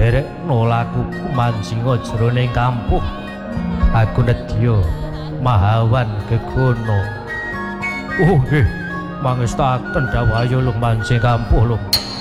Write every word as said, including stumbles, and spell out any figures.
nderekno laku manjinga jroning kampung. Aku nedya mahawan gegono. Oh nggih, mangestaken dawuh ayo lung manjing kampuh lung.